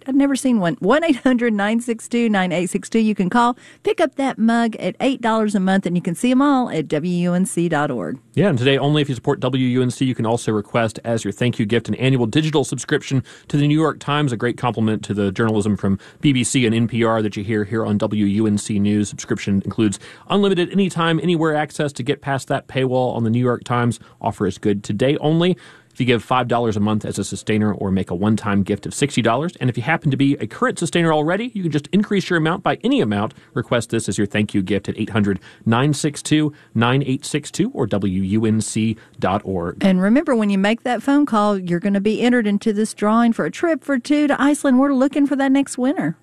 great. I've never seen one. 1-800-962-9862. You can call, pick up that mug at $8 a month, and you can see them all at WUNC.org. Yeah, and today only if you support WUNC, you can also request as your thank you gift an annual digital subscription to the New York Times, a great compliment to the journalism from BBC and NPR that you hear here on WUNC News. Subscription includes unlimited anytime, anywhere access to get past that paywall on the New York Times. Offer is good today only. If you give $5 a month as a sustainer or make a one-time gift of $60, and if you happen to be a current sustainer already, you can just increase your amount by any amount. Request this as your thank you gift at 800-962-9862 or WUNC.org. And remember, when you make that phone call, you're going to be entered into this drawing for a trip for two to Iceland. We're looking for that next winner.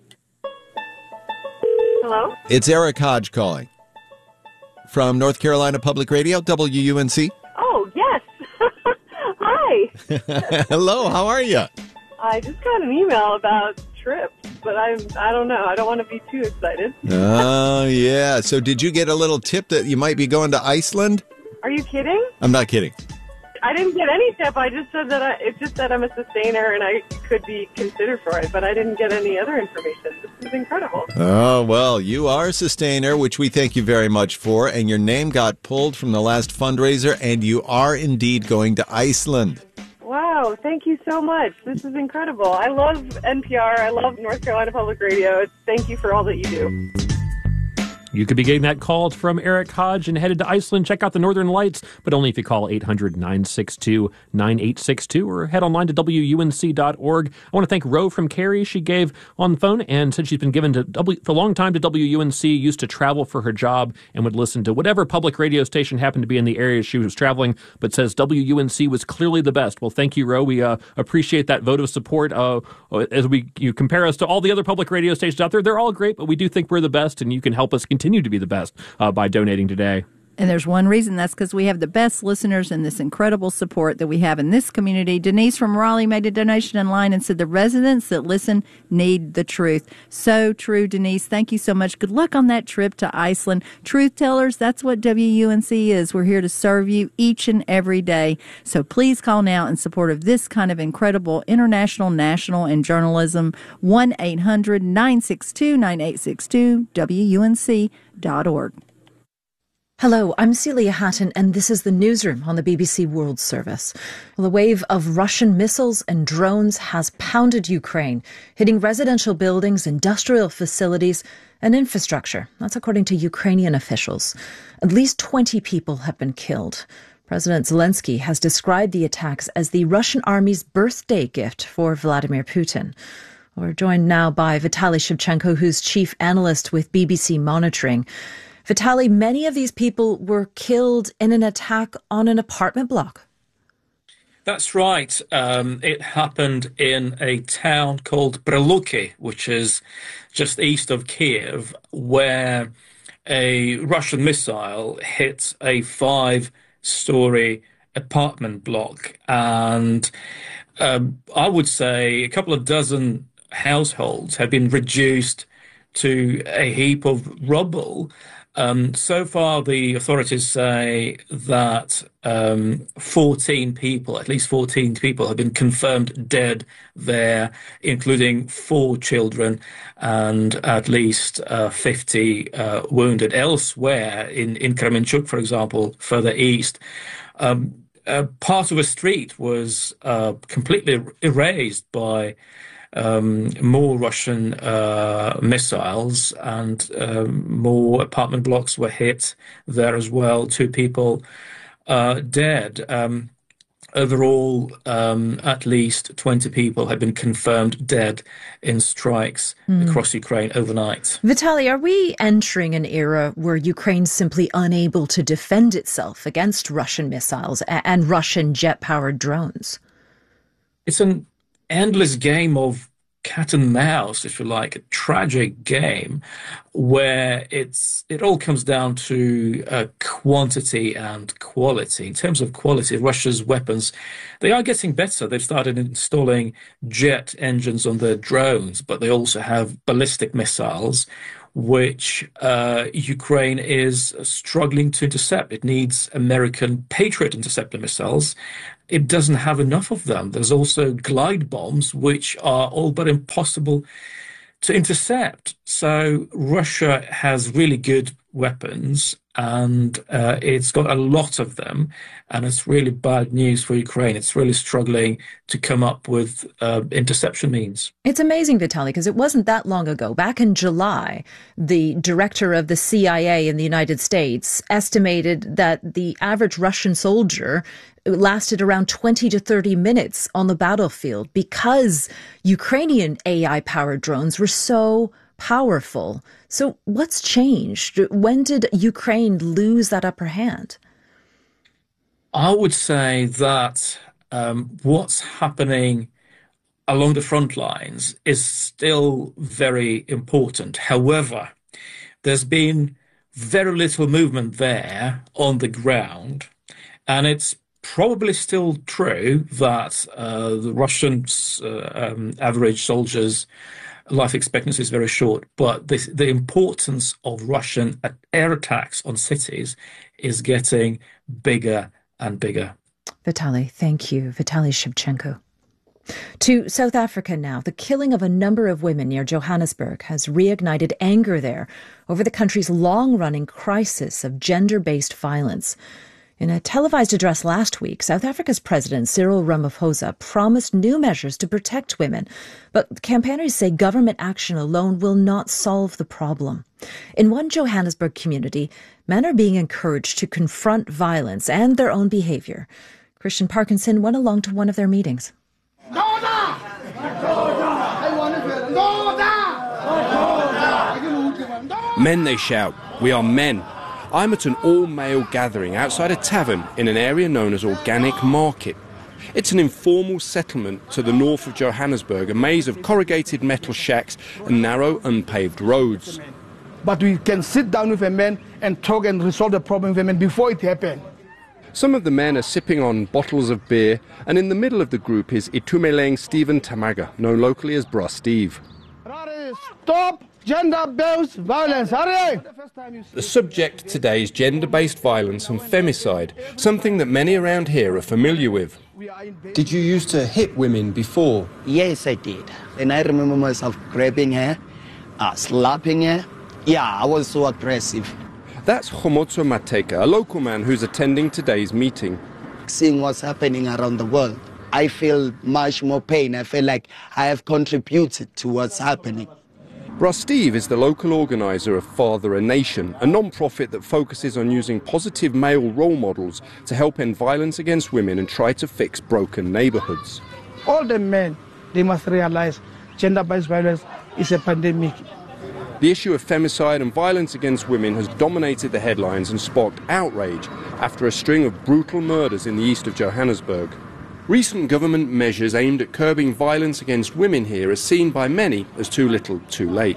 Hello? It's Eric Hodge calling from North Carolina Public Radio, WUNC. Oh, yes. Hi. Hello, how are you? I just got an email about trips, but I don't know. I don't want to be too excited. Oh, yeah. So did you get a little tip that you might be going to Iceland? Are you kidding? I'm not kidding. I didn't get any tip. I just said that it just said I'm a sustainer and I could be considered for it, but I didn't get any other information. This is incredible. Oh, well, you are a sustainer, which we thank you very much for, and your name got pulled from the last fundraiser, and you are indeed going to Iceland. Wow, thank you so much. This is incredible. I love NPR. I love North Carolina Public Radio. Thank you for all that you do. You could be getting that call from Eric Hodge and headed to Iceland. Check out the Northern Lights, but only if you call 800-962-9862 or head online to WUNC.org. I want to thank Ro from Cary. She gave on the phone and said she's been given for a long time to WUNC, used to travel for her job and would listen to whatever public radio station happened to be in the area she was traveling, but says WUNC was clearly the best. Well, thank you, Ro. We appreciate that vote of support. As you compare us to all the other public radio stations out there, they're all great, but we do think we're the best, and you can help us continue to be the best by donating today. And there's one reason. That's because we have the best listeners and this incredible support that we have in this community. Denise from Raleigh made a donation online and said the residents that listen need the truth. So true, Denise. Thank you so much. Good luck on that trip to Iceland. Truth tellers, that's what WUNC is. We're here to serve you each and every day. So please call now in support of this kind of incredible international, national, and journalism. 1-800-962-9862, WUNC.org. Hello, I'm Celia Hatton, and this is the Newsroom on the BBC World Service. Well, a wave of Russian missiles and drones has pounded Ukraine, hitting residential buildings, industrial facilities, and infrastructure. That's according to Ukrainian officials. At least 20 people have been killed. President Zelensky has described the attacks as the Russian army's birthday gift for Vladimir Putin. We're joined now by Vitaly Shevchenko, who's chief analyst with BBC Monitoring. Vitaly, many of these people were killed in an attack on an apartment block. That's right. It happened in a town called Preluki, which is just east of Kiev, where a Russian missile hit a 5-story apartment block. And I would say a couple of dozen households have been reduced to a heap of rubble. So far, the authorities say that 14 people, at least 14 people, have been confirmed dead there, including 4 children and at least 50 wounded. Elsewhere, in Kremenchuk, for example, further east, part of a street was completely erased by more Russian missiles, and more apartment blocks were hit there as well. 2 people dead. Overall, at least 20 people have been confirmed dead in strikes across Ukraine overnight. Vitaly, are we entering an era where Ukraine's simply unable to defend itself against Russian missiles and Russian jet-powered drones? It's an endless game of cat and mouse, if you like, a tragic game where it all comes down to quantity and quality. In terms of quality, Russia's weapons, they are getting better. They've started installing jet engines on their drones, but they also have ballistic missiles, which Ukraine is struggling to intercept. It needs American Patriot interceptor missiles. It doesn't have enough of them. There's also glide bombs, which are all but impossible to intercept. So Russia has really good weapons, and it's got a lot of them, and it's really bad news for Ukraine. It's really struggling to come up with interception means. It's amazing, Vitaly, because it wasn't that long ago. Back in July, the director of the CIA in the United States estimated that the average Russian soldier lasted around 20 to 30 minutes on the battlefield because Ukrainian AI-powered drones were so powerful. So what's changed? When did Ukraine lose that upper hand? I would say that what's happening along the front lines is still very important. However, there's been very little movement there on the ground, and it's probably still true that the Russian average soldier's life expectancy is very short, but the importance of Russian air attacks on cities is getting bigger and bigger. Vitaly, thank you. Vitaly Shevchenko. To South Africa now. The killing of a number of women near Johannesburg has reignited anger there over the country's long-running crisis of gender-based violence. In a televised address last week, South Africa's President Cyril Ramaphosa promised new measures to protect women, but campaigners say government action alone will not solve the problem. In one Johannesburg community, men are being encouraged to confront violence and their own behavior. Christian Parkinson went along to one of their meetings. Men, they shout. We are men. I'm at an all-male gathering outside a tavern in an area known as Organic Market. It's an informal settlement to the north of Johannesburg, a maze of corrugated metal shacks and narrow, unpaved roads. But we can sit down with a man and talk and resolve the problem with a man before it happens. Some of the men are sipping on bottles of beer, and in the middle of the group is Itumeleng Stephen Tamaga, known locally as Bra Steve. Stop gender-based violence. Hurry! The subject today is gender-based violence and femicide, something that many around here are familiar with. Did you used to hit women before? Yes, I did. And I remember myself grabbing her, slapping her. Yeah, I was so aggressive. That's Khomotso Mateka, a local man who's attending today's meeting. Seeing what's happening around the world, I feel much more pain. I feel like I have contributed to what's happening. Bra Steve is the local organiser of Father a Nation, a non-profit that focuses on using positive male role models to help end violence against women and try to fix broken neighbourhoods. All the men, they must realize gender-based violence is a pandemic. The issue of femicide and violence against women has dominated the headlines and sparked outrage after a string of brutal murders in the east of Johannesburg. Recent government measures aimed at curbing violence against women here are seen by many as too little, too late.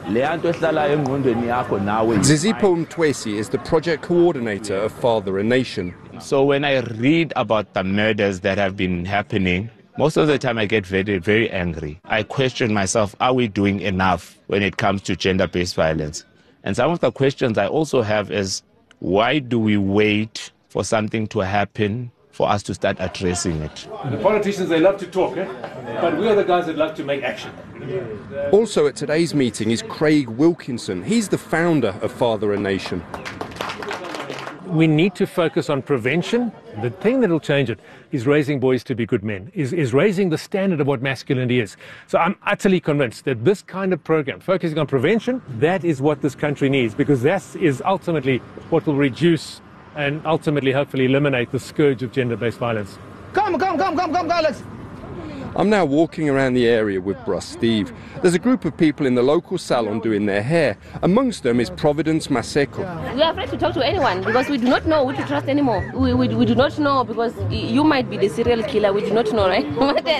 Zizipho Mtwesi is the project coordinator of Father a Nation. So when I read about the murders that have been happening, most of the time I get very, very angry. I question myself, are we doing enough when it comes to gender-based violence? And some of the questions I also have is, why do we wait for something to happen for us to start addressing it? The politicians, they love to talk, but we are the guys that love to make action. Also at today's meeting is Craig Wilkinson. He's the founder of Father a Nation. We need to focus on prevention. The thing that will change it is raising boys to be good men, is raising the standard of what masculinity is. So I'm utterly convinced that this kind of program, focusing on prevention, that is what this country needs, because that is ultimately what will reduce and ultimately, hopefully, eliminate the scourge of gender-based violence. Come, Alex. I'm now walking around the area with Bra Steve. There's a group of people in the local salon doing their hair. Amongst them is Providence Maseko. We are afraid to talk to anyone because we do not know who to trust anymore. We do not know, because you might be the serial killer. We do not know, right?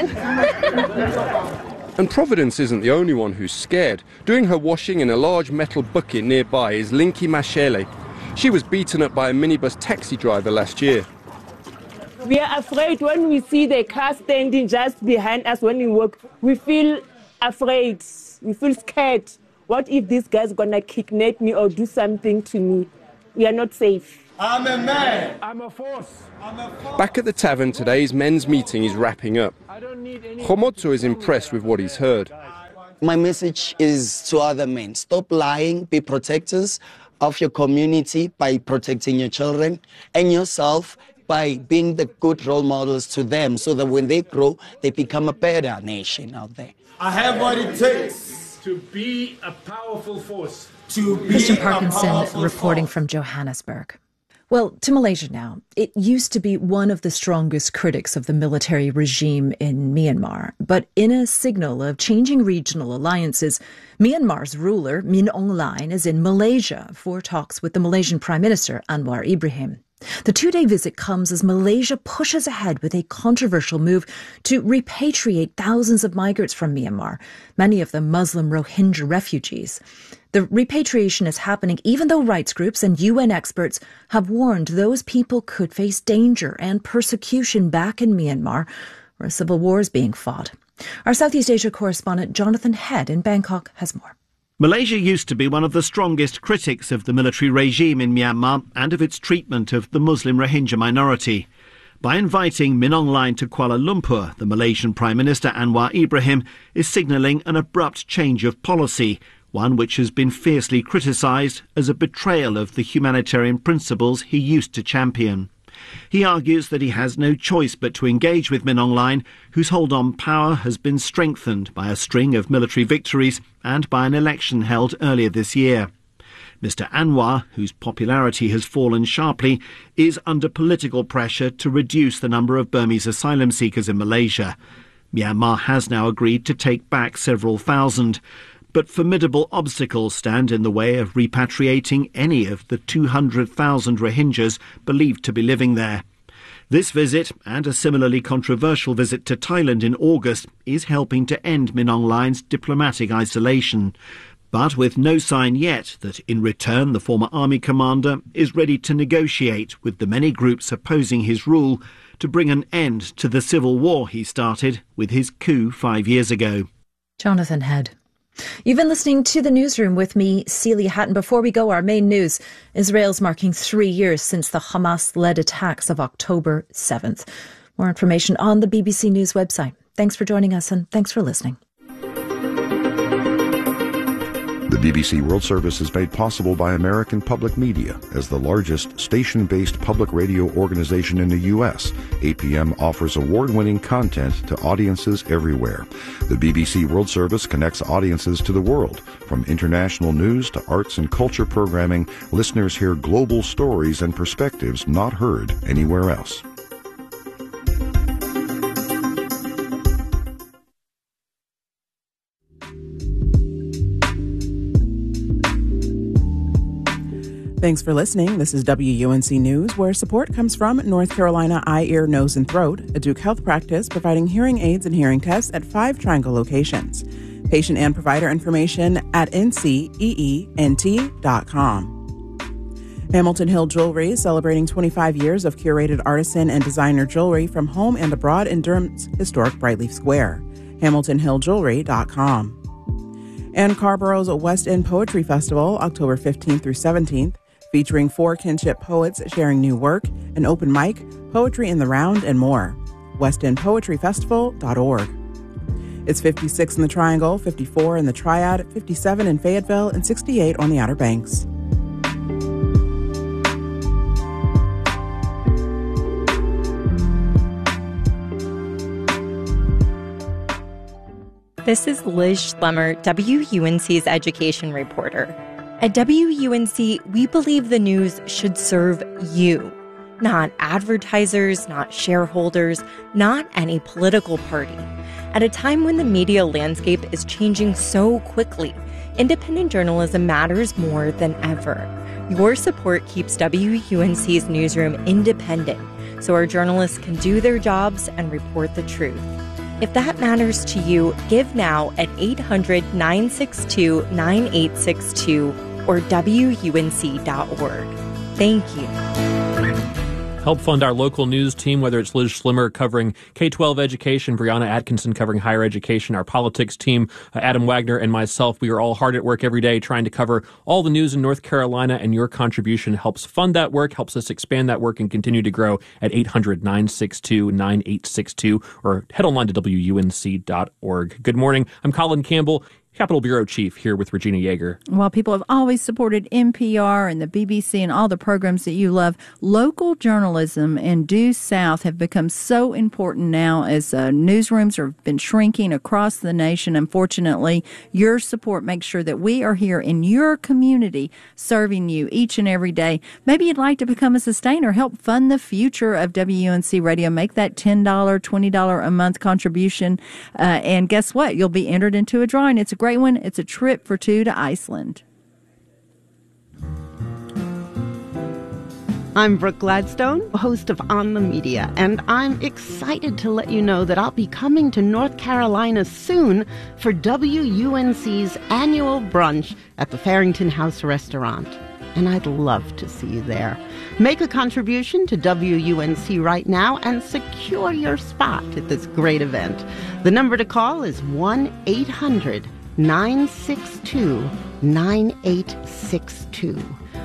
And Providence isn't the only one who's scared. Doing her washing in a large metal bucket nearby is Linky Mashele. She was beaten up by a minibus taxi driver last year. We are afraid when we see the car standing just behind us when we walk. We feel afraid. We feel scared. What if this guy's gonna kidnap me or do something to me? We are not safe. I'm a man. I'm a force. Back at the tavern, today's men's meeting is wrapping up. Khomotso is impressed with what he's heard. My message is to other men. Stop lying. Be protectors of your community by protecting your children and yourself by being the good role models to them so that when they grow, they become a better nation out there. I have what it takes to be a powerful force. Christian Parkinson reporting from Johannesburg. Well, to Malaysia now. It used to be one of the strongest critics of the military regime in Myanmar. But in a signal of changing regional alliances, Myanmar's ruler, Min Aung Hlaing, is in Malaysia for talks with the Malaysian Prime Minister, Anwar Ibrahim. The two-day visit comes as Malaysia pushes ahead with a controversial move to repatriate thousands of migrants from Myanmar, many of them Muslim Rohingya refugees. The repatriation is happening even though rights groups and UN experts have warned those people could face danger and persecution back in Myanmar, where a civil war is being fought. Our Southeast Asia correspondent Jonathan Head in Bangkok has more. Malaysia used to be one of the strongest critics of the military regime in Myanmar and of its treatment of the Muslim Rohingya minority. By inviting Min Aung Hlaing to Kuala Lumpur, the Malaysian Prime Minister Anwar Ibrahim is signalling an abrupt change of policy, one which has been fiercely criticised as a betrayal of the humanitarian principles he used to champion. He argues that he has no choice but to engage with Min Aung Hlaing, whose hold on power has been strengthened by a string of military victories and by an election held earlier this year. Mr. Anwar, whose popularity has fallen sharply, is under political pressure to reduce the number of Burmese asylum seekers in Malaysia. Myanmar has now agreed to take back several thousand, but formidable obstacles stand in the way of repatriating any of the 200,000 Rohingyas believed to be living there. This visit, and a similarly controversial visit to Thailand in August, is helping to end Min Aung Hlaing's diplomatic isolation, but with no sign yet that in return the former army commander is ready to negotiate with the many groups opposing his rule to bring an end to the civil war he started with his coup 5 years ago. Jonathan Head. You've been listening to The Newsroom with me, Celia Hatton. Before we go, our main news. Israel's marking 3 years since the Hamas-led attacks of October 7th. More information on the BBC News website. Thanks for joining us and thanks for listening. The BBC World Service is made possible by American Public Media. As the largest station-based public radio organization in the U.S., APM offers award-winning content to audiences everywhere. The BBC World Service connects audiences to the world. From international news to arts and culture programming, listeners hear global stories and perspectives not heard anywhere else. Thanks for listening. This is WUNC News, where support comes from North Carolina Eye, Ear, Nose, and Throat, a Duke Health practice providing hearing aids and hearing tests at 5 Triangle locations. Patient and provider information at nceent.com. Hamilton Hill Jewelry is celebrating 25 years of curated artisan and designer jewelry from home and abroad in Durham's historic Brightleaf Square. HamiltonHillJewelry.com. And Carborough's West End Poetry Festival, October 15th through 17th, featuring 4 kinship poets sharing new work, an open mic, poetry in the round, and more. westendpoetryfestival.org. It's 56 in the Triangle, 54 in the Triad, 57 in Fayetteville, and 68 on the Outer Banks. This is Liz Schlemmer, WUNC's education reporter. At WUNC, we believe the news should serve you, not advertisers, not shareholders, not any political party. At a time when the media landscape is changing so quickly, independent journalism matters more than ever. Your support keeps WUNC's newsroom independent, so our journalists can do their jobs and report the truth. If that matters to you, give now at 800-962-9862 or WUNC.org. Thank you. Help fund our local news team, whether it's Liz Schlimmer covering K-12 education, Brianna Atkinson covering higher education, our politics team, Adam Wagner, and myself. We are all hard at work every day trying to cover all the news in North Carolina, and your contribution helps fund that work, helps us expand that work and continue to grow at 800-962-9862, or head online to WUNC.org. Good morning. I'm Colin Campbell, Capitol Bureau Chief, here with Regina Yeager. While people have always supported NPR and the BBC and all the programs that you love, local journalism and due south have become so important now as newsrooms have been shrinking across the nation. Unfortunately, your support makes sure that we are here in your community serving you each and every day. Maybe you'd like to become a sustainer, help fund the future of WUNC Radio. Make that $10, $20 a month contribution. And guess what? You'll be entered into a drawing. It's a great one. It's a trip for two to Iceland. I'm Brooke Gladstone, host of On the Media, and I'm excited to let you know that I'll be coming to North Carolina soon for WUNC's annual brunch at the Farrington House Restaurant. And I'd love to see you there. Make a contribution to WUNC right now and secure your spot at this great event. The number to call is 1-800-962-9862.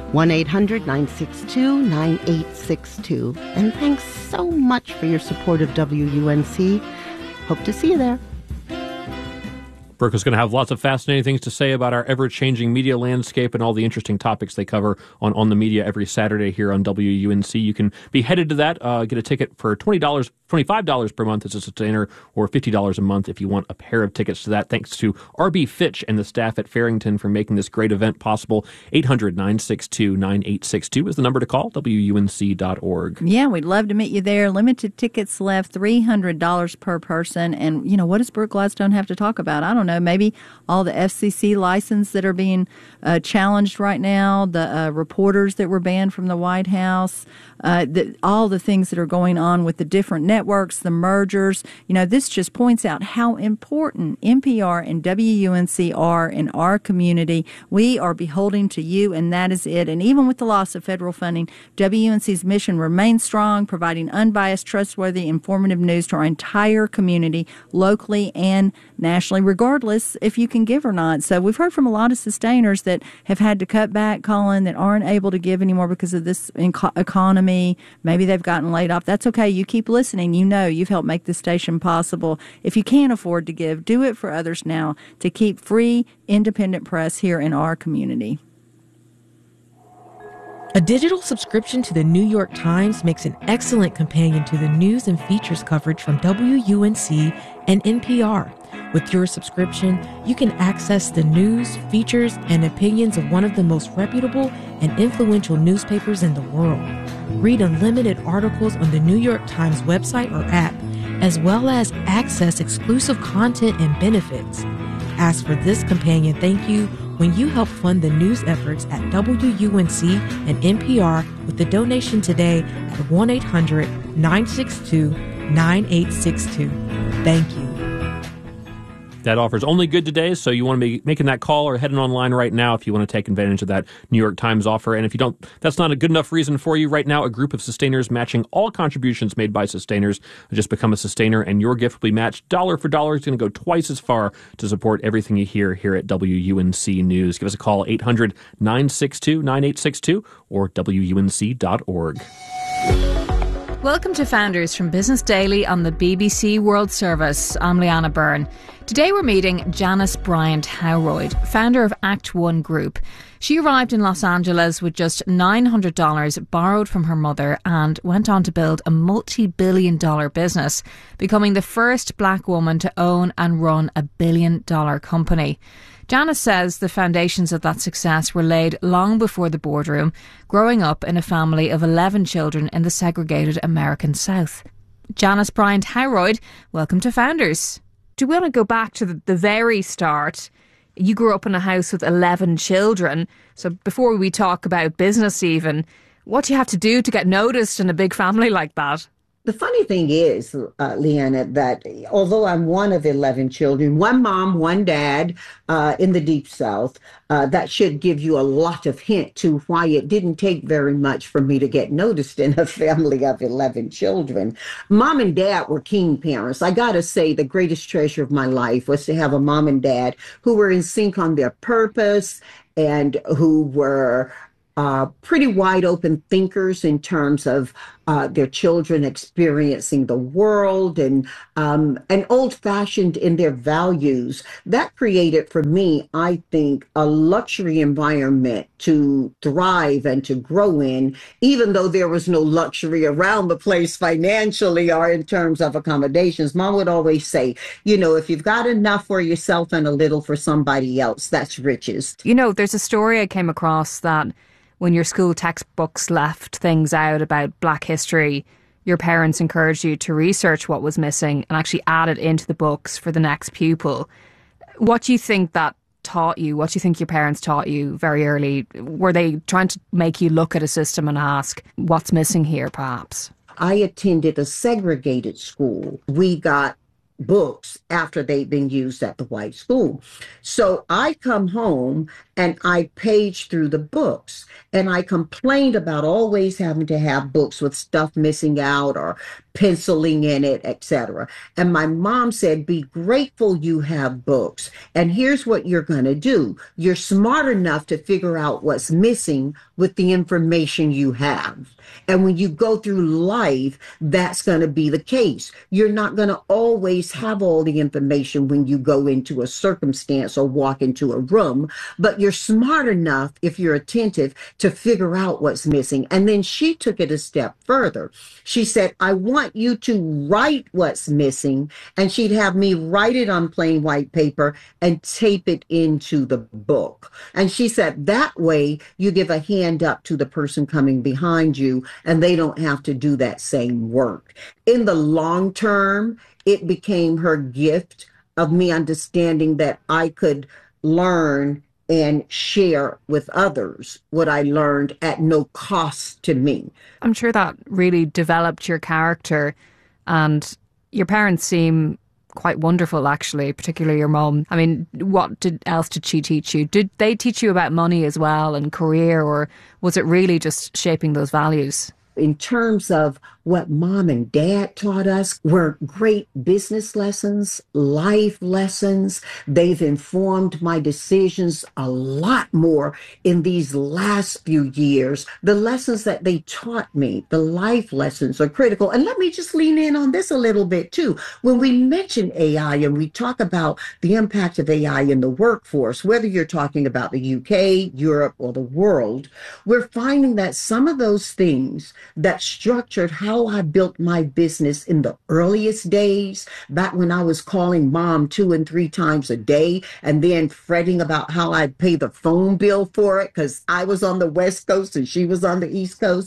1-800-962-9862. And thanks so much for your support of WUNC. Hope to see you there. Brooke is going to have lots of fascinating things to say about our ever-changing media landscape and all the interesting topics they cover on the media every Saturday here on WUNC. You can be headed to that, get a ticket for $25 per month as a sustainer, or $50 a month if you want a pair of tickets to that. Thanks to RB Fitch and the staff at Farrington for making this great event possible. 800-962-9862 is the number to call, WUNC.org. Yeah, we'd love to meet you there. Limited tickets left, $300 per person. And, you know, what does Brooke Gladstone have to talk about? I don't know, maybe all the FCC license that are being challenged right now, the reporters that were banned from the White House, all the things that are going on with the different networks, the mergers. You know, this just points out how important NPR and WUNC are in our community. We are beholden to you, and that is it. And even with the loss of federal funding, WUNC's mission remains strong, providing unbiased, trustworthy, informative news to our entire community, locally and nationally, regardless if you can give or not. So we've heard from a lot of sustainers that have had to cut back, Colin, that aren't able to give anymore because of this economy. Maybe they've gotten laid off. That's okay. You keep listening. You know you've helped make this station possible. If you can't afford to give, do it for others now to keep free, independent press here in our community. A digital subscription to the New York Times makes an excellent companion to the news and features coverage from WUNC and NPR. With your subscription, you can access the news, features, and opinions of one of the most reputable and influential newspapers in the world. Read unlimited articles on the New York Times website or app, as well as access exclusive content and benefits. Ask for this companion thank you when you help fund the news efforts at WUNC and NPR with a donation today at 1-800-962-9862. Thank you. That offer is only good today, so you want to be making that call or heading online right now if you want to take advantage of that New York Times offer. And if you don't, that's not a good enough reason for you. Right now, a group of sustainers matching all contributions made by sustainers. Just become a sustainer, and your gift will be matched dollar for dollar. It's going to go twice as far to support everything you hear here at WUNC News. Give us a call, 800-962-9862 or WUNC.org. Welcome to Founders from Business Daily on the BBC World Service. I'm Leanna Byrne. Today we're meeting Janice Bryant-Howroyd, founder of Act One Group. She arrived in Los Angeles with just $900 borrowed from her mother and went on to build a multi-billion-dollar business, becoming the first black woman to own and run a billion-dollar company. Janice says the foundations of that success were laid long before the boardroom, growing up in a family of 11 children in the segregated American South. Janice Bryant-Howroyd, welcome to Founders. Do we want to go back to the very start? You grew up in a house with 11 children, so before we talk about business even, what do you have to do to get noticed in a big family like that? The funny thing is, Leanna, that although I'm one of 11 children, one mom, one dad in the Deep South, that should give you a lot of hint to why it didn't take very much for me to get noticed in a family of 11 children. Mom and dad were king parents. I got to say the greatest treasure of my life was to have a mom and dad who were in sync on their purpose and who were pretty wide open thinkers in terms of their children experiencing the world and old fashioned in their values. That created for me, I think, a luxury environment to thrive and to grow in, even though there was no luxury around the place financially or in terms of accommodations. Mom would always say, you know, if you've got enough for yourself and a little for somebody else, that's riches. You know, there's a story I came across that when your school textbooks left things out about Black history, your parents encouraged you to research what was missing and actually add it into the books for the next pupil. What do you think that taught you? What do you think your parents taught you very early? Were they trying to make you look at a system and ask, what's missing here, perhaps? I attended a segregated school. We got books after they'd been used at the white school. So I come home and I page through the books and I complained about always having to have books with stuff missing out or penciling in it, etc. And my mom said, be grateful you have books. And here's what you're going to do. You're smart enough to figure out what's missing with the information you have. And when you go through life, that's going to be the case. You're not going to always have all the information when you go into a circumstance or walk into a room, but you're smart enough, if you're attentive, to figure out what's missing. And then she took it a step further. She said, I want you to write what's missing. And she'd have me write it on plain white paper and tape it into the book. And she said, that way you give a hand up to the person coming behind you and they don't have to do that same work. In the long term, it became her gift of me understanding that I could learn and share with others what I learned at no cost to me. I'm sure that really developed your character, and your parents seem quite wonderful, actually, particularly your mum. I mean, what else did she teach you? Did they teach you about money as well and career, or was it really just shaping those values? In terms of what mom and dad taught us were great business lessons, life lessons. They've informed my decisions a lot more in these last few years. The lessons that they taught me, the life lessons, are critical. And let me just lean in on this a little bit too. When we mention AI and we talk about the impact of AI in the workforce, whether you're talking about the UK, Europe, or the world, we're finding that some of those things that structured how I built my business in the earliest days, back when I was calling mom 2 and 3 times a day and then fretting about how I'd pay the phone bill for it because I was on the West Coast and she was on the East Coast.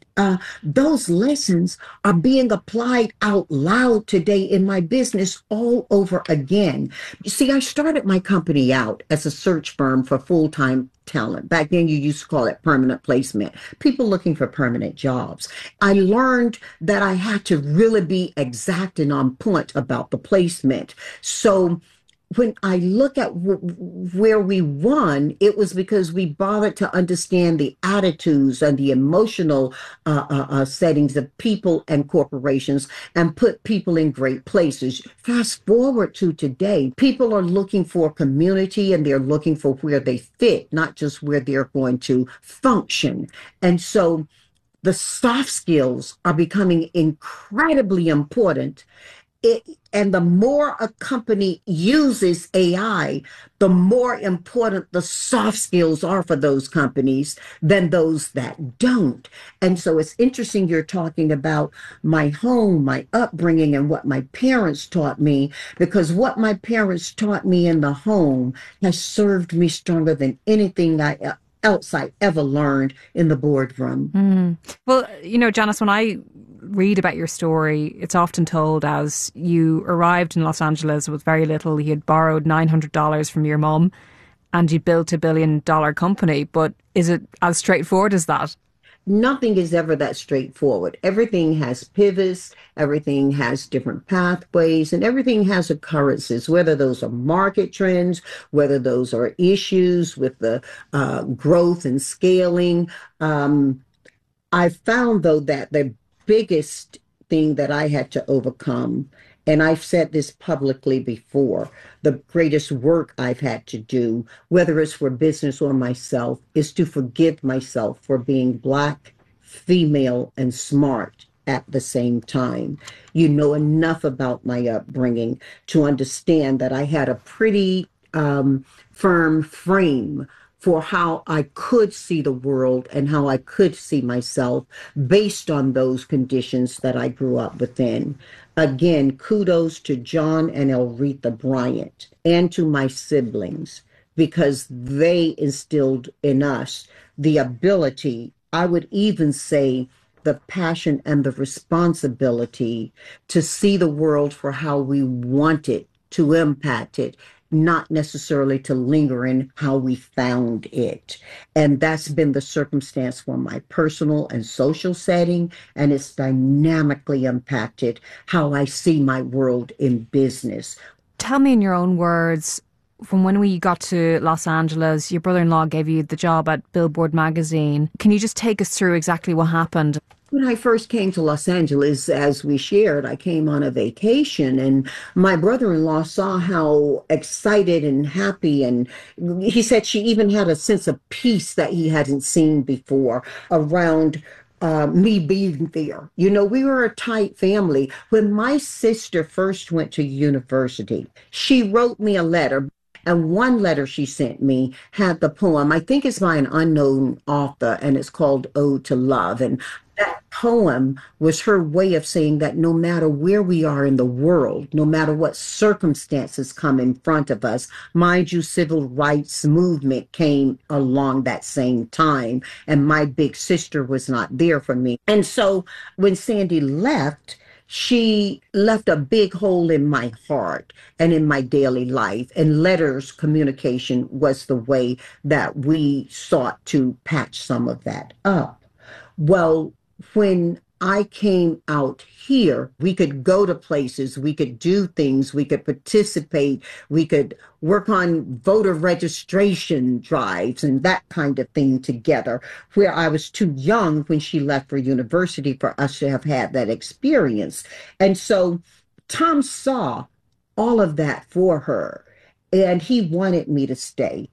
Those lessons are being applied out loud today in my business all over again. You see, I started my company out as a search firm for full-time talent. Back then, you used to call it permanent placement. People looking for permanent jobs. I learned that I had to really be exact and on point about the placement. So when I look at where we won, it was because we bothered to understand the attitudes and the emotional settings of people and corporations and put people in great places. Fast forward to today, people are looking for community and they're looking for where they fit, not just where they're going to function. And so the soft skills are becoming incredibly important. And the more a company uses AI, the more important the soft skills are for those companies than those that don't. And so it's interesting you're talking about my home, my upbringing, and what my parents taught me, because what my parents taught me in the home has served me stronger than anything else I ever learned in the boardroom. Well, you know, Janice, when I read about your story, it's often told as you arrived in Los Angeles with very little. You had borrowed $900 from your mum and you built $1 billion company. But is it as straightforward as that? nothing is ever that straightforward. Everything has pivots, everything has different pathways, and everything has occurrences, whether those are market trends, whether those are issues with the growth and scaling. I found, though, that the biggest thing that I had to overcome, and I've said this publicly before, the greatest work I've had to do, whether it's for business or myself, is to forgive myself for being Black, female, and smart at the same time. You know enough about my upbringing to understand that I had a pretty firm frame for how I could see the world and how I could see myself based on those conditions that I grew up within. Again, kudos to John and Elretha Bryant and to my siblings, because they instilled in us the ability, I would even say the passion and the responsibility to see the world for how we want it, to impact it, not necessarily to linger in how we found it. And that's been the circumstance for my personal and social setting, and it's dynamically impacted how I see my world in business. Tell me in your own words, from when we got to Los Angeles, your brother-in-law gave you the job at Billboard magazine. Can you just take us through exactly what happened? When I first came to Los Angeles, as we shared, I came on a vacation, and my brother-in-law saw how excited and happy, and he said she even had a sense of peace that he hadn't seen before around me being there. You know, we were a tight family. When my sister first went to university, she wrote me a letter. And one letter she sent me had the poem, I think it's by an unknown author, and it's called Ode to Love. And that poem was her way of saying that no matter where we are in the world, no matter what circumstances come in front of us, mind you, civil rights movement came along that same time, and my big sister was not there for me. And so when Sandy left, she left a big hole in my heart and in my daily life. And letters, communication was the way that we sought to patch some of that up. Well, when I came out here, we could go to places, we could do things, we could participate, we could work on voter registration drives and that kind of thing together, where I was too young when she left for university for us to have had that experience. And so Tom saw all of that for her, and he wanted me to stay.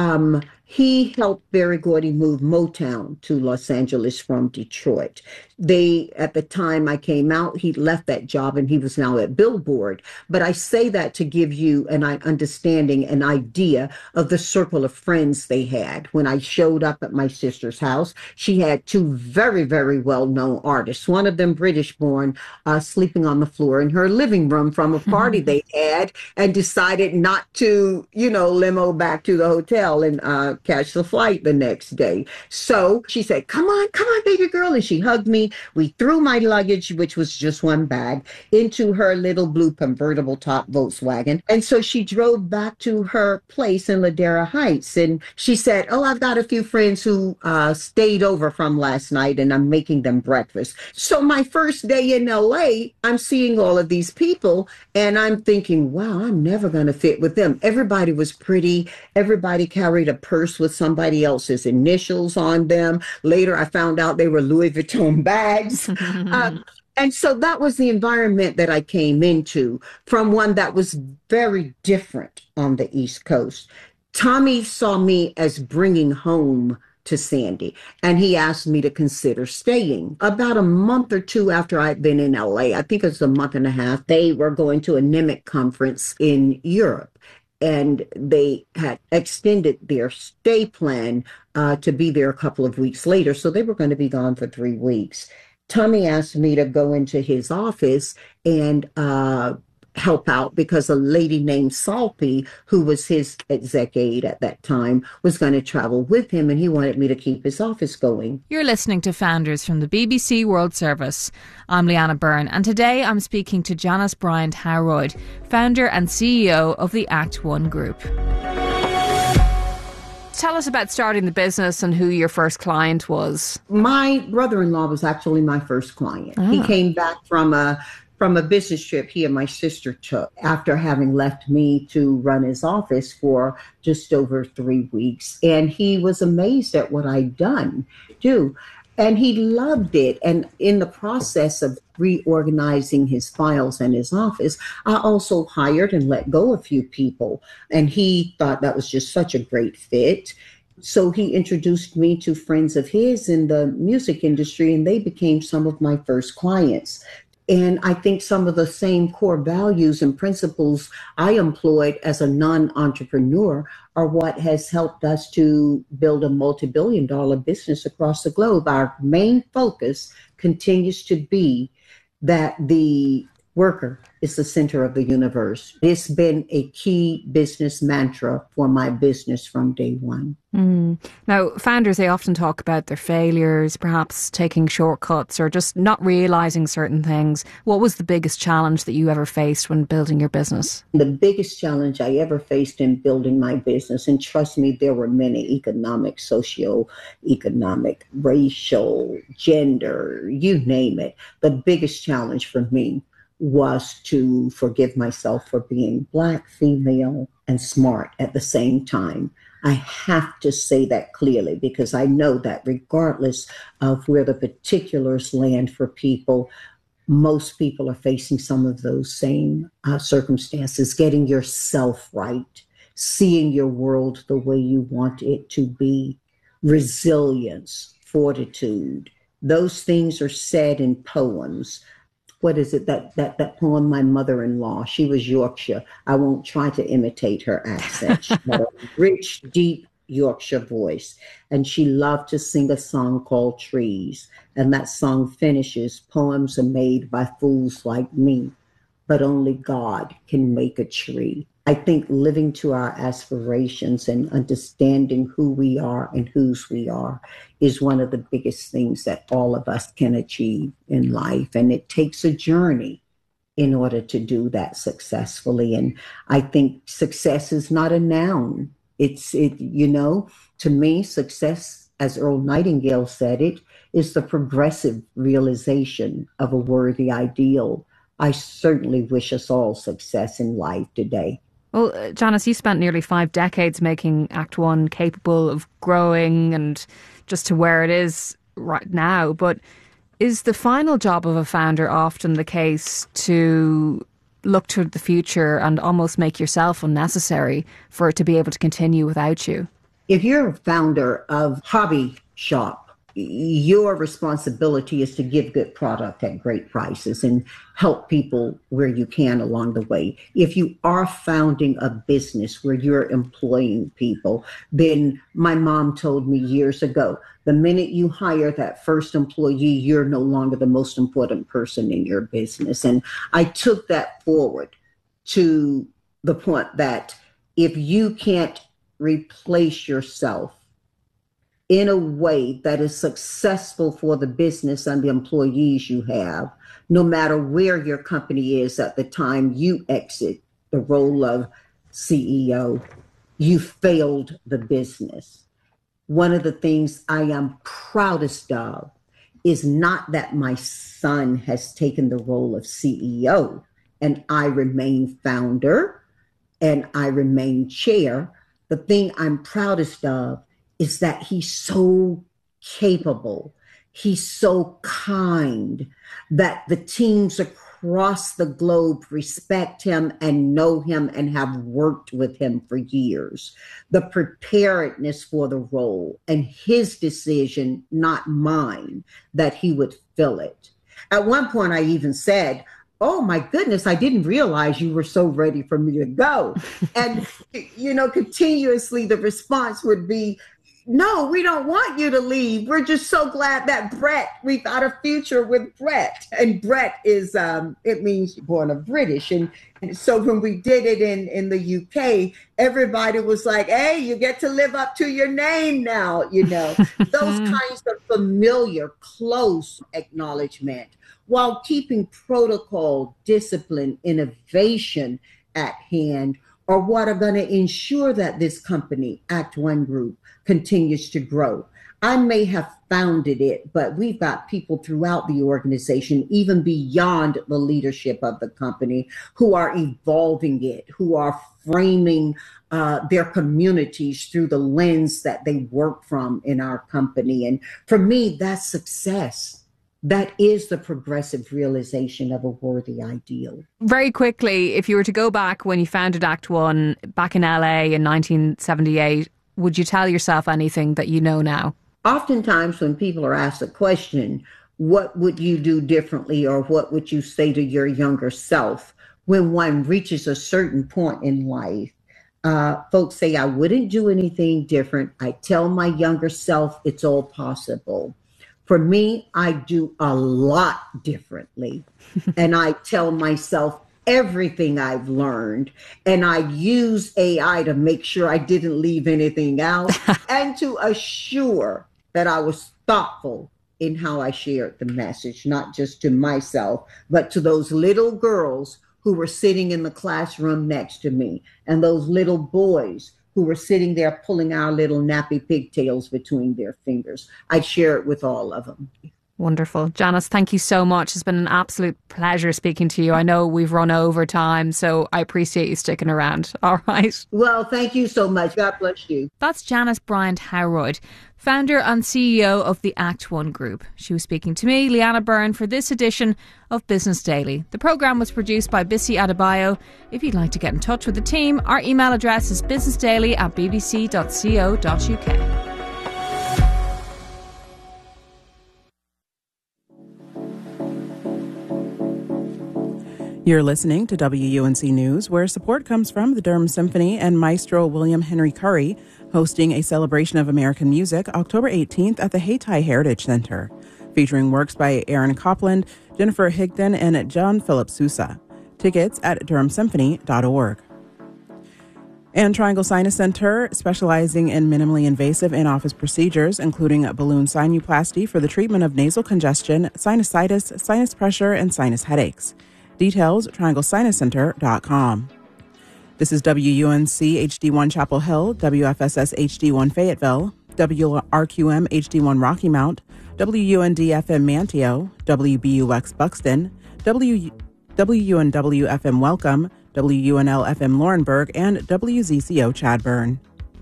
He helped Berry Gordy move Motown to Los Angeles from Detroit. At the time I came out, he left that job and he was now at Billboard. But I say that to give you an understanding, an idea of the circle of friends they had. When I showed up at my sister's house, she had two very, very well-known artists, one of them British-born, sleeping on the floor in her living room from a party they had, and decided not to, limo back to the hotel and catch the flight the next day. So she said, come on, baby girl. And she hugged me. We threw my luggage, which was just one bag, into her little blue convertible top Volkswagen. And so she drove back to her place in Ladera Heights. And she said, oh, I've got a few friends who stayed over from last night and I'm making them breakfast. So my first day in LA, I'm seeing all of these people and I'm thinking, wow, I'm never going to fit with them. Everybody was pretty. Everybody carried a purse with somebody else's initials on them. Later, I found out they were Louis Vuitton bags. And so that was the environment that I came into, from one that was very different on the East Coast. Tommy saw me as bringing home to Sandy, and he asked me to consider staying. About a month or two after I'd been in LA, I think it was a month and a half, they were going to a NIMIC conference in Europe. And they had extended their stay plan to be there a couple of weeks later. So they were going to be gone for 3 weeks. Tommy asked me to go into his office and help out because a lady named Salpy, who was his exec aide at that time, was going to travel with him, and he wanted me to keep his office going. You're listening to Founders from the BBC World Service. I'm Leanna Byrne, and today I'm speaking to Janice Bryant Howroyd, founder and CEO of the Act One Group. tell us about starting the business and who your first client was. My brother-in-law was actually my first client. He came back from a business trip he and my sister took after having left me to run his office for just over 3 weeks. And he was amazed at what I'd done, too. And he loved it. And in the process of reorganizing his files and his office, I also hired and let go a few people. And he thought that was just such a great fit. So he introduced me to friends of his in the music industry, and they became some of my first clients. And I think some of the same core values and principles I employed as a non-entrepreneur are what has helped us to build a multi-billion-dollar business across the globe. Our main focus continues to be that the worker is the center of the universe. It's been a key business mantra for my business from day one. Now, founders, they often talk about their failures, perhaps taking shortcuts or just not realizing certain things. What was the biggest challenge that you ever faced when building your business? The biggest challenge I ever faced in building my business, and trust me, there were many: economic, socio-economic, racial, gender, you name it. The biggest challenge for me was to forgive myself for being Black, female, and smart at the same time. I have to say that clearly, because I know that regardless of where the particulars land for people, most people are facing some of those same circumstances. Getting yourself right, seeing your world the way you want it to be, resilience, fortitude. Those things are said in poems. What is it, that poem, My Mother-in-Law? She was Yorkshire. I won't try to imitate her accent. She had a rich, deep Yorkshire voice. And she loved to sing a song called Trees. And that song finishes, poems are made by fools like me, but only God can make a tree. I think living to our aspirations and understanding who we are and whose we are is one of the biggest things that all of us can achieve in life. And it takes a journey in order to do that successfully. And I think success is not a noun. To me, success, as Earl Nightingale said it, is the progressive realization of a worthy ideal. I certainly wish us all success in life today. Well, Janice, you spent nearly 5 decades making Act One capable of growing and just to where it is right now. But is the final job of a founder often the case to look to the future and almost make yourself unnecessary for it to be able to continue without you? If you're a founder of hobby shop, your responsibility is to give good product at great prices and help people where you can along the way. If you are founding a business where you're employing people, then my mom told me years ago, the minute you hire that first employee, you're no longer the most important person in your business. And I took that forward to the point that if you can't replace yourself in a way that is successful for the business and the employees you have, no matter where your company is at the time you exit the role of CEO, you failed the business. One of the things I am proudest of is not that my son has taken the role of CEO and I remain founder and I remain chair. The thing I'm proudest of is that he's so capable, he's so kind, that the teams across the globe respect him and know him and have worked with him for years. The preparedness for the role and his decision, not mine, that he would fill it. At one point, I even said, oh my goodness, I didn't realize you were so ready for me to go. And, continuously the response would be, no, we don't want you to leave. We're just so glad that we've got a future with Brett. And Brett is, it means born of British. And so when we did it in the UK, everybody was like, hey, you get to live up to your name now, those kinds of familiar, close acknowledgement while keeping protocol, discipline, innovation at hand or what are going to ensure that this company, Act One Group, continues to grow. I may have founded it, but we've got people throughout the organization, even beyond the leadership of the company, who are evolving it, who are framing their communities through the lens that they work from in our company. And for me, that's success. That is the progressive realization of a worthy ideal. Very quickly, if you were to go back when you founded Act One back in LA in 1978, would you tell yourself anything that you know now? Oftentimes when people are asked a question, what would you do differently, or what would you say to your younger self? When one reaches a certain point in life, folks say, I wouldn't do anything different. I tell my younger self it's all possible. For me, I do a lot differently. And I tell myself everything I've learned. And I use AI to make sure I didn't leave anything out and to assure that I was thoughtful in how I shared the message, not just to myself, but to those little girls who were sitting in the classroom next to me, and those little boys who were sitting there pulling our little nappy pigtails between their fingers. I'd share it with all of them. Wonderful. Janice, thank you so much. It's been an absolute pleasure speaking to you. I know we've run over time, so I appreciate you sticking around. All right. Well, thank you so much. God bless you. That's Janice Bryant-Howroyd, founder and CEO of the Act One Group. She was speaking to me, Leanna Byrne, for this edition of Business Daily. The programme was produced by Bissy Adebayo. If you'd like to get in touch with the team, our email address is businessdaily@bbc.co.uk. You're listening to WUNC News, where support comes from the Durham Symphony and Maestro William Henry Curry, hosting a celebration of American music October 18th at the Hayti Heritage Center, featuring works by Aaron Copland, Jennifer Higdon, and John Philip Sousa. Tickets at durhamsymphony.org. And Triangle Sinus Center, specializing in minimally invasive in-office procedures, including balloon sinuplasty for the treatment of nasal congestion, sinusitis, sinus pressure, and sinus headaches. Details, trianglesinuscenter.com. This is WUNC HD1 Chapel Hill, WFSS HD1 Fayetteville, WRQM HD1 Rocky Mount, WUND FM Manteo, WBUX Buxton, WUNW FM Welcome, WUNL FM Laurinburg, and WZCO Chadburn.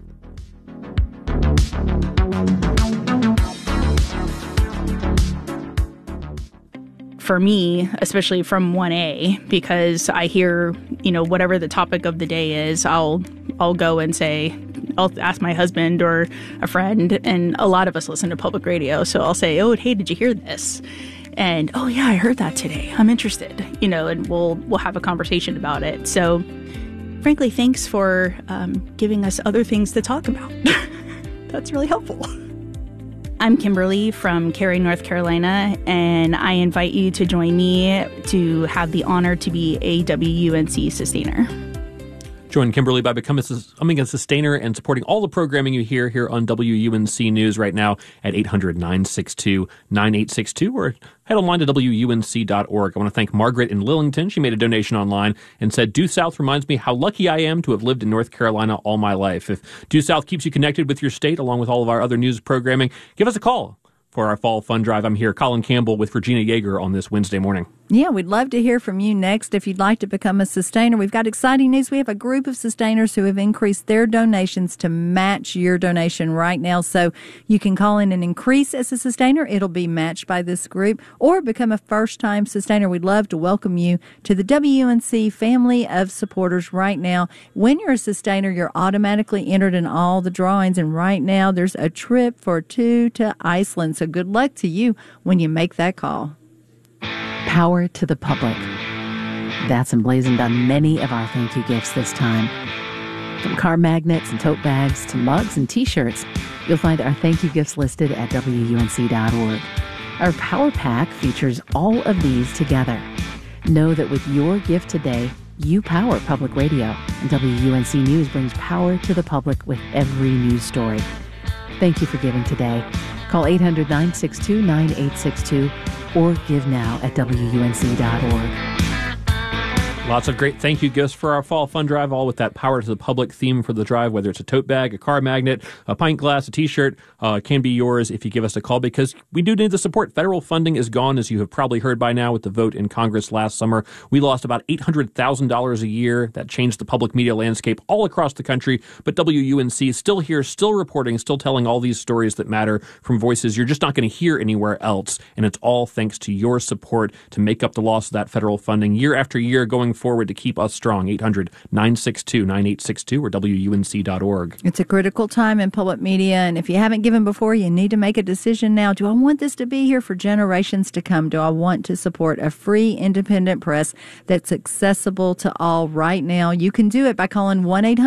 For me, especially from 1A, because I hear, whatever the topic of the day is, I'll go and say, I'll ask my husband or a friend, and a lot of us listen to public radio. So I'll say, oh, hey, did you hear this? And, oh, yeah, I heard that today. I'm interested, and we'll have a conversation about it. So, frankly, thanks for giving us other things to talk about. That's really helpful. I'm Kimberly from Cary, North Carolina, and I invite you to join me to have the honor to be a WUNC sustainer. Join Kimberly by becoming a sustainer and supporting all the programming you hear here on WUNC News right now at 800-962-9862, or head online to WUNC.org. I want to thank Margaret in Lillington. She made a donation online and said, Due South reminds me how lucky I am to have lived in North Carolina all my life. If Due South keeps you connected with your state, along with all of our other news programming, give us a call for our fall fund drive. I'm here, Colin Campbell, with Regina Yeager on this Wednesday morning. Yeah, we'd love to hear from you next if you'd like to become a sustainer. We've got exciting news. We have a group of sustainers who have increased their donations to match your donation right now. So you can call in and increase as a sustainer. It'll be matched by this group, or become a first-time sustainer. We'd love to welcome you to the WUNC family of supporters right now. When you're a sustainer, you're automatically entered in all the drawings. And right now, there's a trip for two to Iceland. So good luck to you when you make that call. Power to the public. That's emblazoned on many of our thank you gifts this time. From car magnets and tote bags to mugs and t-shirts, you'll find our thank you gifts listed at WUNC.org. Our Power Pack features all of these together. Know that with your gift today, you power public radio, and WUNC News brings power to the public with every news story. Thank you for giving today. Call 800-962-9862 or give now at WUNC.org. Lots of great thank you gifts for our fall fund drive, all with that power to the public theme for the drive, whether it's a tote bag, a car magnet, a pint glass, a T-shirt, can be yours if you give us a call, because we do need the support. Federal funding is gone, as you have probably heard by now with the vote in Congress last summer. We lost about $800,000 a year. That changed the public media landscape all across the country, but WUNC is still here, still reporting, still telling all these stories that matter from voices you're just not going to hear anywhere else, and it's all thanks to your support to make up the loss of that federal funding year after year going forward to keep us strong. 800-962-9862 or WUNC.org. It's a critical time in public media, and if you haven't given before, you need to make a decision now. Do I want this to be here for generations to come? Do I want to support a free, independent press that's accessible to all right now? You can do it by calling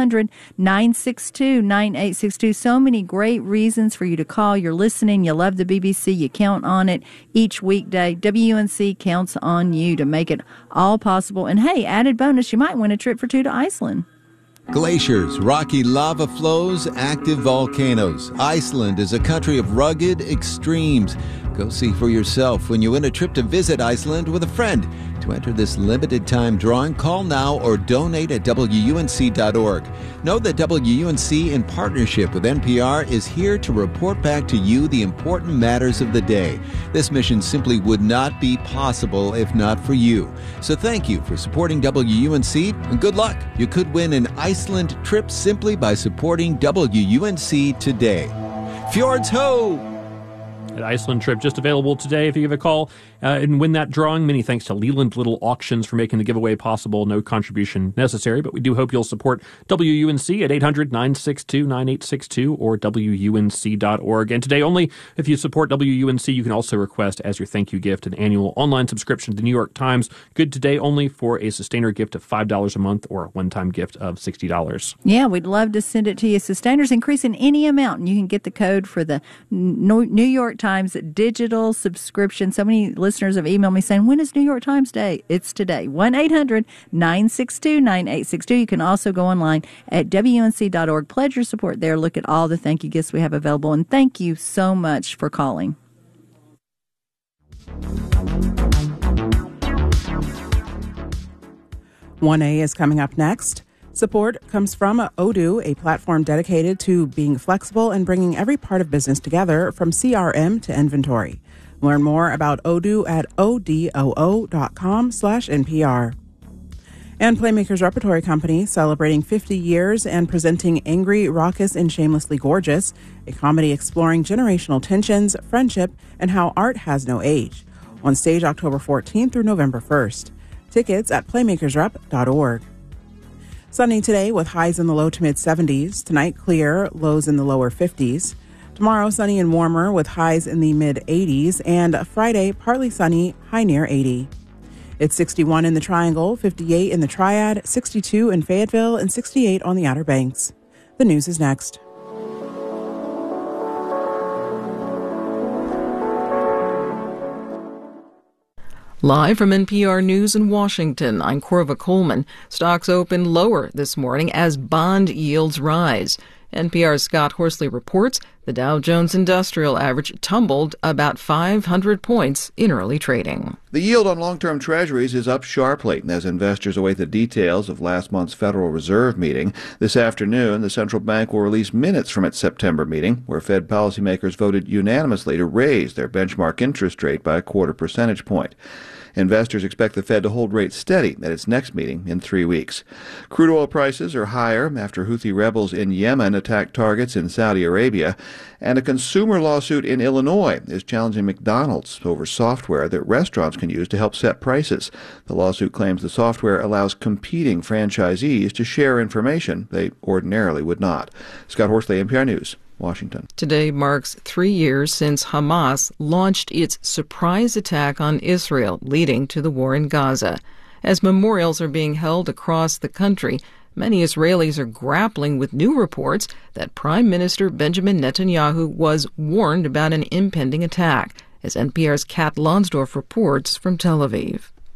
1-800-962-9862. So many great reasons for you to call. You're listening. You love the BBC. You count on it each weekday. WUNC counts on you to make it all possible. And hey, added bonus, you might win a trip for two to Iceland. Glaciers, rocky lava flows, active volcanoes. Iceland is a country of rugged extremes. Go see for yourself when you win a trip to visit Iceland with a friend. To enter this limited time drawing, call now or donate at WUNC.org. Know that WUNC, in partnership with NPR, is here to report back to you the important matters of the day. This mission simply would not be possible if not for you. So thank you for supporting WUNC, and good luck. You could win an Iceland trip simply by supporting WUNC today. Fjords ho! An Iceland trip just available today if you give a call and win that drawing. Many thanks to Leland Little Auctions for making the giveaway possible. No contribution necessary, but we do hope you'll support WUNC at 800-962-9862 or WUNC.org. And today only, if you support WUNC, you can also request as your thank you gift an annual online subscription to the New York Times. Good today only for a sustainer gift of $5 a month or a one-time gift of $60. Yeah, we'd love to send it to you. Sustainers increase in any amount, and you can get the code for the New York Times digital subscription. So many listeners have emailed me saying, when is New York Times Day? It's today. 1-800-962-9862. You can also go online at WUNC.org. Pledge your support there. Look at all the thank you gifts we have available. And thank you so much for calling. "1A" is coming up next. Support comes from Odoo, a platform dedicated to being flexible and bringing every part of business together, from CRM to inventory. Learn more about Odoo at odoo.com/NPR. And Playmakers Repertory Company, celebrating 50 years and presenting Angry, Raucous, and Shamelessly Gorgeous, a comedy exploring generational tensions, friendship, and how art has no age. On stage October 14th through November 1st. Tickets at playmakersrep.org. Sunny today with highs in the low to mid-70s. Tonight, clear, lows in the lower 50s. Tomorrow, sunny and warmer with highs in the mid-80s. And Friday, partly sunny, high near 80. It's 61 in the Triangle, 58 in the Triad, 62 in Fayetteville, and 68 on the Outer Banks. The news is next. Live from NPR News in Washington, I'm Corva Coleman. Stocks open lower this morning as bond yields rise. NPR's Scott Horsley reports the Dow Jones Industrial Average tumbled about 500 points in early trading. The yield on long-term treasuries is up sharply as investors await the details of last month's Federal Reserve meeting. This afternoon, the central bank will release minutes from its September meeting, where Fed policymakers voted unanimously to raise their benchmark interest rate by a 0.25 percentage point. Investors expect the Fed to hold rates steady at its next meeting in 3 weeks. Crude oil prices are higher after Houthi rebels in Yemen attacked targets in Saudi Arabia, and a consumer lawsuit in Illinois is challenging McDonald's over software that restaurants can use to help set prices. The lawsuit claims the software allows competing franchisees to share information they ordinarily would not. Scott Horsley, NPR News, Washington. Today marks 3 years since Hamas launched its surprise attack on Israel, leading to the war in Gaza. As memorials are being held across the country, many Israelis are grappling with new reports that Prime Minister Benjamin Netanyahu was warned about an impending attack, as NPR's Kat Lonsdorf reports from Tel Aviv.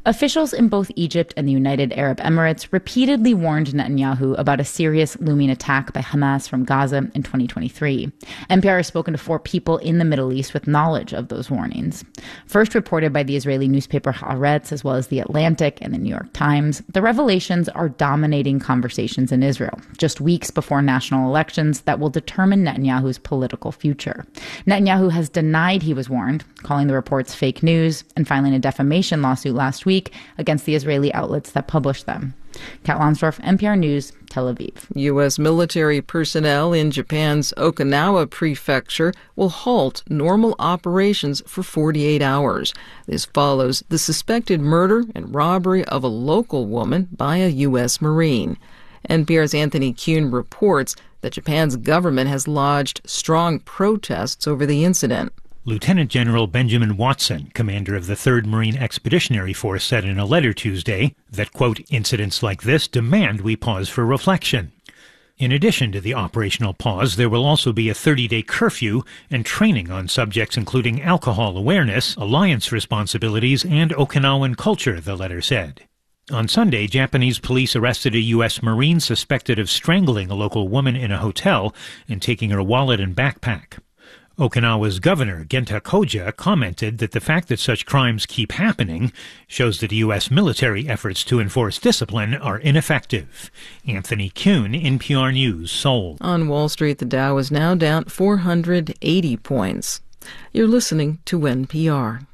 Officials in both Egypt and the United Arab Emirates repeatedly warned Netanyahu about a serious looming attack by Hamas from Gaza in 2023. NPR has spoken to 4 people in the Middle East with knowledge of those warnings. First reported by the Israeli newspaper Haaretz, as well as The Atlantic and the New York Times, the revelations are dominating conversations in Israel, just weeks before national elections that will determine Netanyahu's political future. Netanyahu has denied he was warned, calling the reports fake news and filing a defamation lawsuit last week against the Israeli outlets that published them. Kat Lonsdorf, NPR News, Tel Aviv. U.S. military personnel in Japan's Okinawa prefecture will halt normal operations for 48 hours. This follows the suspected murder and robbery of a local woman by a U.S. Marine. NPR's Anthony Kuhn reports that Japan's government has lodged strong protests over the incident. Lieutenant General Benjamin Watson, commander of the 3rd Marine Expeditionary Force, said in a letter Tuesday that, quote, incidents like this demand we pause for reflection. In addition to the operational pause, there will also be a 30-day curfew and training on subjects including alcohol awareness, alliance responsibilities, and Okinawan culture, the letter said. On Sunday, Japanese police arrested a U.S. Marine suspected of strangling a local woman in a hotel and taking her wallet and backpack. Okinawa's governor, Genta Koja, commented that the fact that such crimes keep happening shows that U.S. military efforts to enforce discipline are ineffective. Anthony Kuhn, NPR News, Seoul. On Wall Street, the Dow is now down 480 points. You're listening to NPR.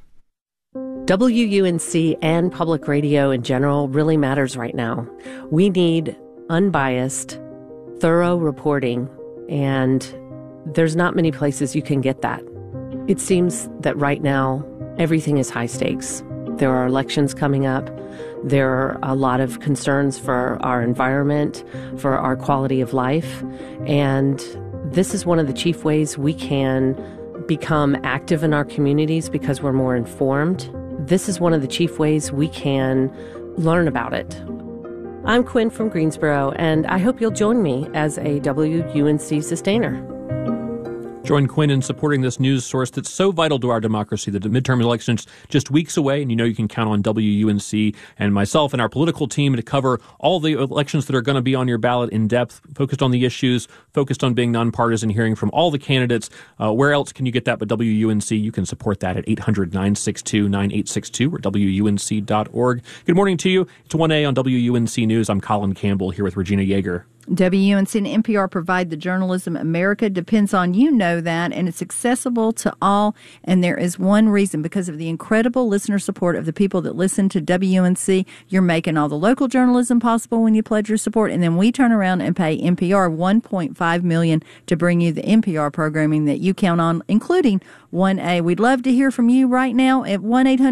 WUNC and public radio in general really matters right now. We need unbiased, thorough reporting, and there's not many places you can get that. It seems that right now, everything is high stakes. There are elections coming up. There are a lot of concerns for our environment, for our quality of life. And this is one of the chief ways we can become active in our communities because we're more informed. This is one of the chief ways we can learn about it. I'm Quinn from Greensboro, and I hope you'll join me as a WUNC sustainer. Join Quinn in supporting this news source that's so vital to our democracy. The midterm elections just weeks away, and you know you can count on WUNC and myself and our political team to cover all the elections that are going to be on your ballot in depth, focused on the issues, focused on being nonpartisan, hearing from all the candidates. Where else can you get that but WUNC? You can support that at 800-962-9862 or WUNC.org. Good morning to you. It's 1A on WUNC News. I'm Colin Campbell here with Regina Yeager. WUNC and NPR provide the journalism America depends on. You know that, and it's accessible to all. And there is one reason: because of the incredible listener support of the people that listen to WUNC. You're making all the local journalism possible when you pledge your support, and then we turn around and pay NPR $1.5 million to bring you the NPR programming that you count on, including 1A. We'd love to hear from you right now at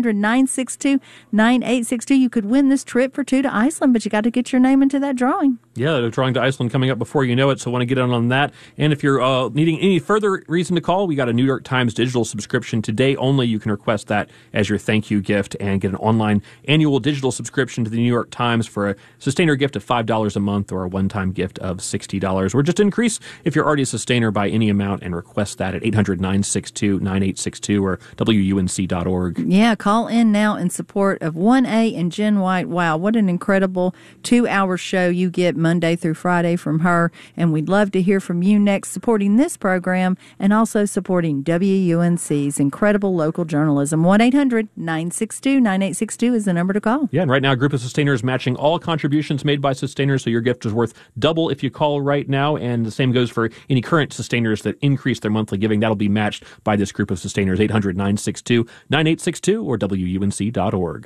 1-800-962-9862. You could win this trip for 2 to Iceland, but you got to get your name into that drawing. Yeah, the drawing to Iceland coming up before you know it, so want to get on that. And if you're needing any further reason to call, we got a New York Times digital subscription today only. You can request that as your thank you gift and get an online annual digital subscription to the New York Times for a sustainer gift of $5 a month or a one-time gift of $60. Or just increase if you're already a sustainer by any amount and request that at 800-962-9862 or WUNC.org. Yeah, call in now in support of 1A and Jen White. Wow, what an incredible 2-hour show you get Monday through Friday from her. And we'd love to hear from you next, supporting this program and also supporting WUNC's incredible local journalism. 1-800-962-9862 is the number to call. Yeah, and right now a group of sustainers matching all contributions made by sustainers, so your gift is worth double if you call right now. And the same goes for any current sustainers that increase their monthly giving. That'll be matched by this group of sustainers. 800-962-9862 or WUNC.org.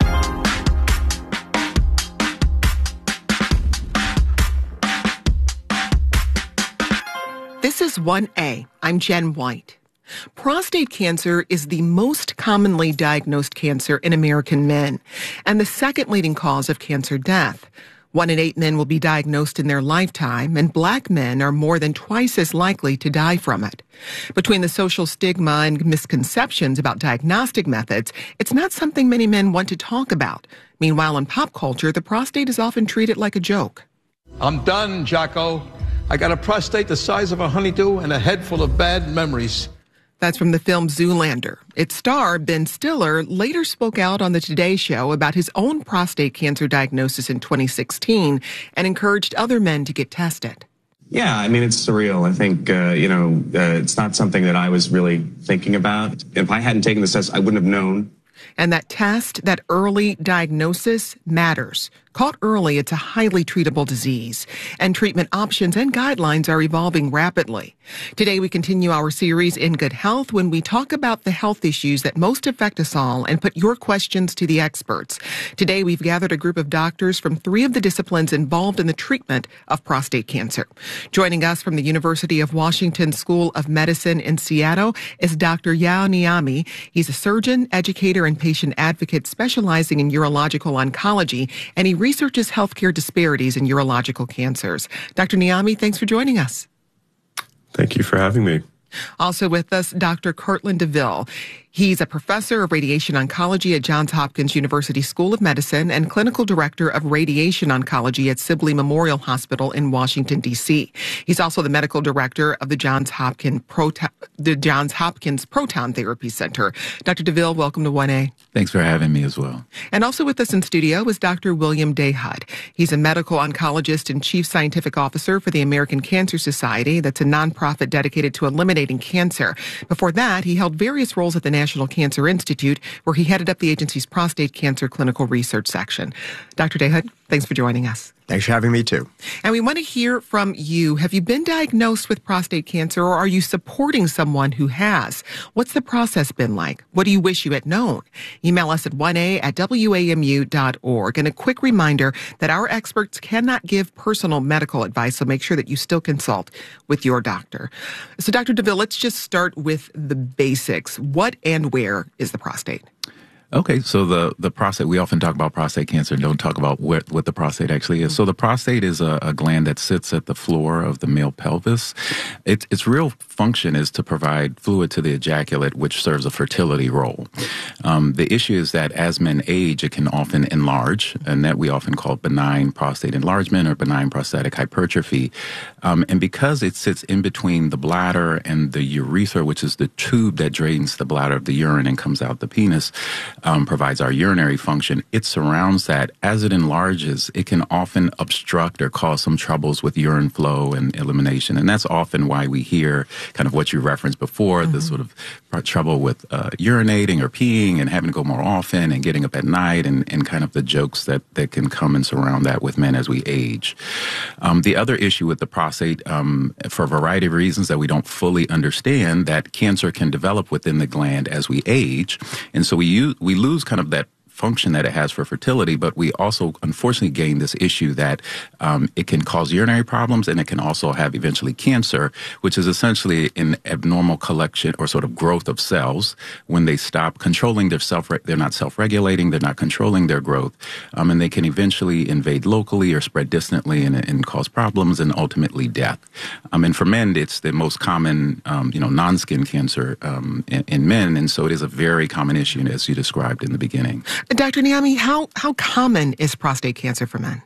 This is 1A. I'm Jen White. Prostate cancer is the most commonly diagnosed cancer in American men and the second leading cause of cancer death. 1 in 8 men will be diagnosed in their lifetime, and Black men are more than twice as likely to die from it. Between the social stigma and misconceptions about diagnostic methods, it's not something many men want to talk about. Meanwhile, in pop culture, the prostate is often treated like a joke. I'm done, Jocko. I got a prostate the size of a honeydew and a head full of bad memories. That's from the film Zoolander. Its star, Ben Stiller, later spoke out on the Today Show about his own prostate cancer diagnosis in 2016 and encouraged other men to get tested. Yeah, I mean, it's surreal. I think, it's not something that I was really thinking about. If I hadn't taken this test, I wouldn't have known. And that test, that early diagnosis matters. Caught early, it's a highly treatable disease, and treatment options and guidelines are evolving rapidly. Today, we continue our series In Good Health when we talk about the health issues that most affect us all and put your questions to the experts. Today, we've gathered a group of doctors from 3 of the disciplines involved in the treatment of prostate cancer. Joining us from the University of Washington School of Medicine in Seattle is Dr. Yao Niami. He's a surgeon, educator, and patient advocate specializing in urological oncology, and he researches healthcare disparities in urological cancers. Dr. Niami, thanks for joining us. Thank you for having me. Also with us, Dr. Kirtland DeVille. He's a professor of radiation oncology at Johns Hopkins University School of Medicine and clinical director of radiation oncology at Sibley Memorial Hospital in Washington, D.C. He's also the medical director of the Johns Hopkins Proton Therapy Center. Dr. DeVille, welcome to 1A. Thanks for having me as well. And also with us in studio is Dr. William Dayhud. He's a medical oncologist and chief scientific officer for the American Cancer Society. That's a nonprofit dedicated to eliminating cancer. Before that, he held various roles at the National Cancer Institute, where he headed up the agency's prostate cancer clinical research section. Dr. Dayhud, thanks for joining us. Thanks for having me, too. And we want to hear from you. Have you been diagnosed with prostate cancer, or are you supporting someone who has? What's the process been like? What do you wish you had known? Email us at 1a@wamu.org. And a quick reminder that our experts cannot give personal medical advice, so make sure that you still consult with your doctor. So, Dr. DeVille, let's just start with the basics. What and where is the prostate? Okay, so the prostate, we often talk about prostate cancer and don't talk about what the prostate actually is. So the prostate is a gland that sits at the floor of the male pelvis. Its real function is to provide fluid to the ejaculate, which serves a fertility role. The issue is that as men age, it can often enlarge, and that we often call benign prostate enlargement or benign prostatic hypertrophy. And because it sits in between the bladder and the urethra, which is the tube that drains the bladder of the urine and comes out the penis, provides our urinary function, it surrounds that. As it enlarges, it can often obstruct or cause some troubles with urine flow and elimination. And that's often why we hear kind of what you referenced before, the sort of trouble with urinating or peeing and having to go more often and getting up at night and kind of the jokes that can come and surround that with men as we age. The other issue with the prostate, for a variety of reasons that we don't fully understand, that cancer can develop within the gland as we age. And so we lose kind of that function that it has for fertility, but we also unfortunately gain this issue that it can cause urinary problems, and it can also have eventually cancer, which is essentially an abnormal collection or sort of growth of cells when they stop controlling they're not self-regulating, they're not controlling their growth, and they can eventually invade locally or spread distantly and cause problems and ultimately death. And for men, it's the most common, non-skin cancer in men, and so it is a very common issue, as you described in the beginning. Dr. Niami, how common is prostate cancer for men?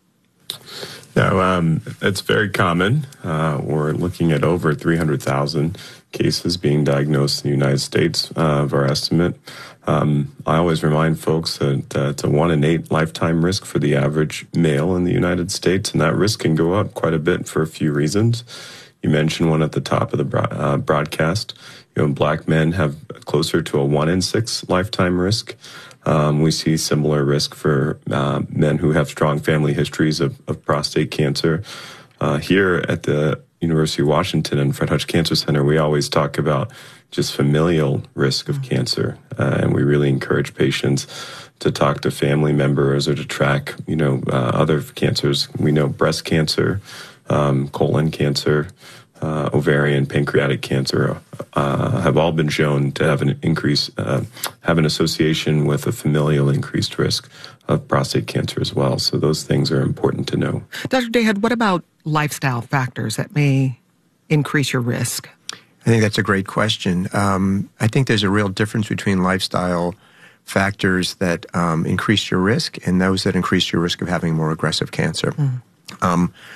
No, it's very common. We're looking at over 300,000 cases being diagnosed in the United States of our estimate. I always remind folks that it's a 1 in 8 lifetime risk for the average male in the United States, and that risk can go up quite a bit for a few reasons. You mentioned one at the top of the broadcast. Black men have closer to a 1 in 6 lifetime risk. We see similar risk for men who have strong family histories of prostate cancer. Here at the University of Washington and Fred Hutch Cancer Center, we always talk about just familial risk of cancer, and we really encourage patients to talk to family members or to track, other cancers. We know breast cancer, colon cancer, ovarian, pancreatic cancer have all been shown to have have an association with a familial increased risk of prostate cancer as well. So those things are important to know. Dr. Dayhud, what about lifestyle factors that may increase your risk? I think that's a great question. I think there's a real difference between lifestyle factors that increase your risk and those that increase your risk of having more aggressive cancer.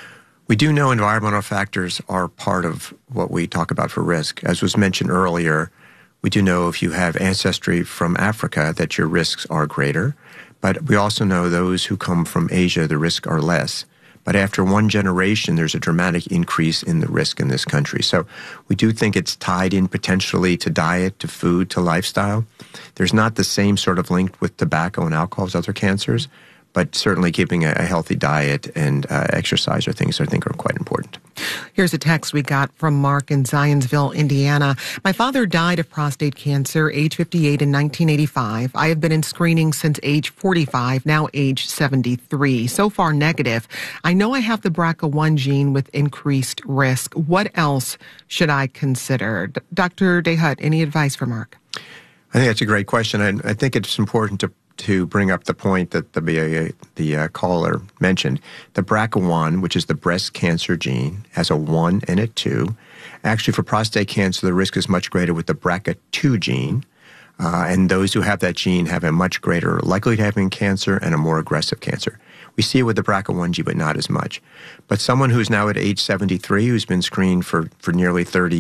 We do know environmental factors are part of what we talk about for risk. As was mentioned earlier, we do know if you have ancestry from Africa that your risks are greater, but we also know those who come from Asia, the risks are less. But after one generation, there's a dramatic increase in the risk in this country. So we do think it's tied in potentially to diet, to food, to lifestyle. There's not the same sort of link with tobacco and alcohol as other cancers, but certainly keeping a healthy diet and exercise are things I think are quite important. Here's a text we got from Mark in Zionsville, Indiana. My father died of prostate cancer, age 58 in 1985. I have been in screening since age 45, now age 73. So far negative. I know I have the BRCA1 gene with increased risk. What else should I consider? Dr. DeHut, any advice for Mark? I think that's a great question. And I think it's important to bring up the point that the caller mentioned. The BRCA1, which is the breast cancer gene, has a 1 and a 2. Actually, for prostate cancer, the risk is much greater with the BRCA2 gene. And those who have that gene have a much greater likelihood of having cancer and a more aggressive cancer. We see it with the BRCA1 gene, but not as much. But someone who's now at age 73, who's been screened for nearly 30